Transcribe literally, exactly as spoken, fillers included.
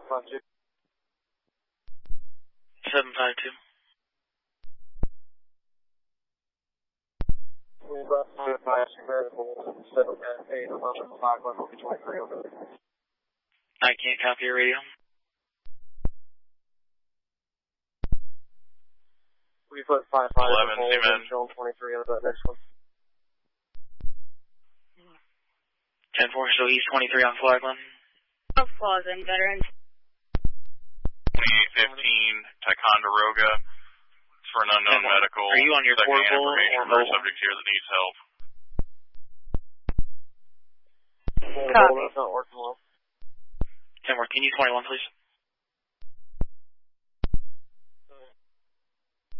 five two. seven five two. We brought five five two variable, seven eight, eleven, five, one, twenty-three, over. I can't copy your radio. We put five five eleven, Seaman. twenty-three on that next one. ten four, so East twenty-three on Flagland. Oh, Flagland, veterans. twenty-eight fifteen, Ticonderoga. It's for an unknown ten medical. Are you on your Second portable information or for a mobile? subject here that needs help. Copy. That's not working well. ten four, can you twenty-one, please?